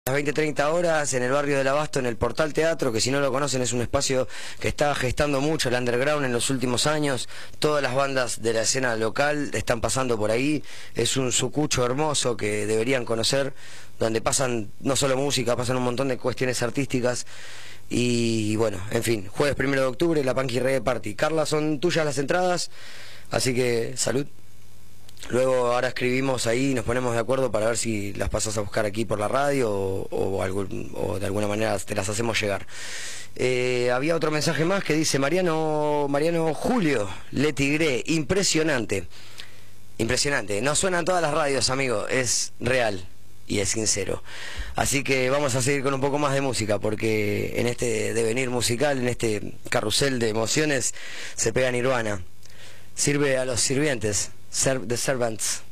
Las 20:30 horas en el barrio del Abasto, en el Portal Teatro, que si no lo conocen es un espacio que está gestando mucho el underground en los últimos años. Todas las bandas de la escena local están pasando por ahí. Es un sucucho hermoso que deberían conocer, donde pasan no solo música, pasan un montón de cuestiones artísticas. Y bueno, en fin, jueves 1 de octubre, la Punky Reggae Party. Carla, son tuyas las entradas, así que salud. Luego ahora escribimos ahí, nos ponemos de acuerdo para ver si las pasas a buscar aquí por la radio o de alguna manera te las hacemos llegar. Había otro mensaje más que dice Mariano Julio, Le Tigré, impresionante. Impresionante, no suenan todas las radios, amigo, es real y es sincero. Así que vamos a seguir con un poco más de música, porque en este devenir musical, en este carrusel de emociones, se pega Nirvana. Sirve a los sirvientes. Serve the servants.